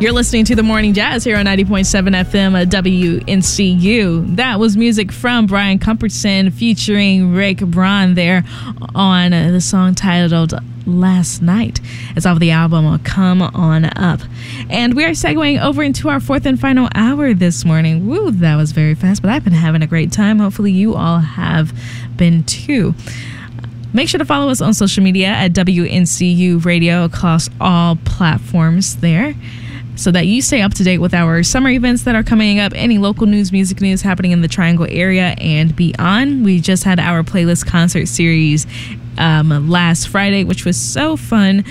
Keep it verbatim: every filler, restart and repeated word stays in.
You're listening to The Morning Jazz here on ninety point seven F M W N C U. That was music from Brian Comperson featuring Rick Braun there on the song titled Last Night. It's off the album Come On Up. And we are segueing over into our fourth and final hour this morning. Woo, that was very fast, but I've been having a great time. Hopefully you all have been too. Make sure to follow us on social media at W N C U Radio across all platforms there, so that you stay up to date with our summer events that are coming up, any local news, music news happening in the Triangle area and beyond. We just had our playlist concert series um, last Friday, which was so fun.